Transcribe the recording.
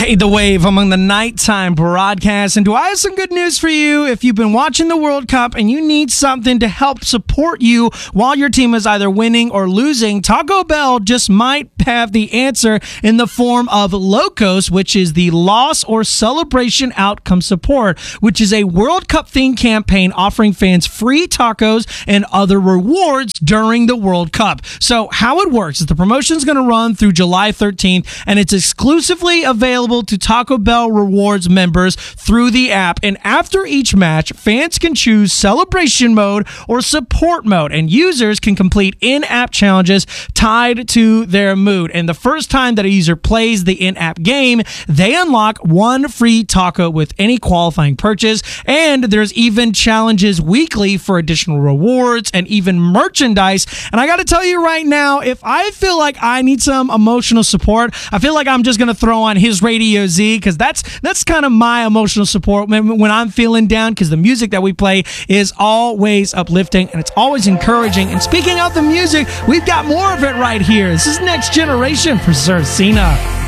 Ride the wave among the nighttime broadcasts. And do I have some good news for you? If you've been watching the World Cup and you need something to help support you while your team is either winning or losing, Taco Bell just might have the answer in the form of Locos, which is the Loss or Celebration Outcome Support, which is a World Cup themed campaign offering fans free tacos and other rewards during the World Cup. So how it works is the promotion is going to run through July 13th, and it's exclusively available to Taco Bell Rewards members through the app. And after each match, fans can choose celebration mode or support mode, and users can complete in-app challenges tied to their mood. And the first time that a user plays the in-app game, they unlock one free taco with any qualifying purchase. And there's even challenges weekly for additional rewards and even merchandise. And I got to tell you right now, if I feel like I need some emotional support, I feel like I'm just going to throw on His Radio Z, because that's kind of my emotional support when I'm feeling down, because the music that we play is always uplifting and it's always encouraging. And speaking of the music, we've got more of it right here. This is Next Generation for Sir Cena.